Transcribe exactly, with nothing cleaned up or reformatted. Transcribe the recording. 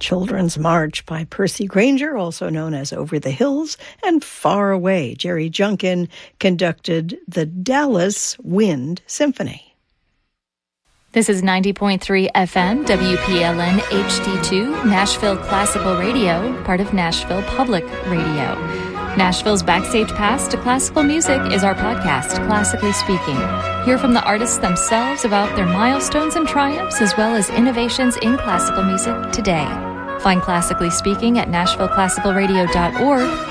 Children's March by Percy Grainger, also known as Over the Hills and Far Away. Jerry Junkin conducted the Dallas Wind Symphony. This is ninety point three F M, W P L N H D two, Nashville Classical Radio, part of Nashville Public Radio. Nashville's Backstage Pass to Classical Music is our podcast, Classically Speaking. Hear from the artists themselves about their milestones and triumphs, as well as innovations in classical music today. Find Classically Speaking at nashville classical radio dot org